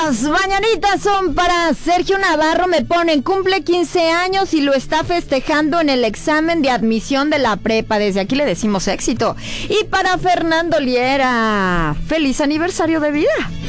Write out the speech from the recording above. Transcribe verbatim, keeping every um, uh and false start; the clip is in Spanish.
Las mañanitas son para Sergio Navarro. Me ponen, cumple quince años y lo está festejando en el examen de admisión de la prepa. Desde aquí le decimos éxito. Y para Fernando Liera, feliz aniversario de vida.